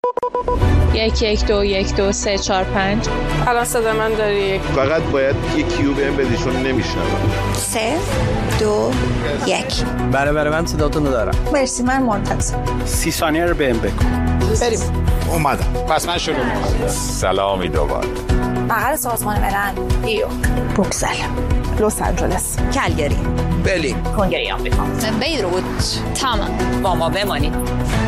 1 1 2 1 2 3 4 5. الان صدا من داری؟ فقط باید یه کیو بهم بدی چون نمیشنوم. 3 2 1. بله من صداتون رو دارم. مرسی، من منتظرم. 30 ثانیه رو بهم بگو. بریم. اومدم. پس من شروع می‌کنم. سلامی دوباره. بغل سازمان ملل. ایو. بروکسل. لس آنجلس. کلگری. بلی. کنگره آمریکا. بیروت. تمام. با ما بمانید.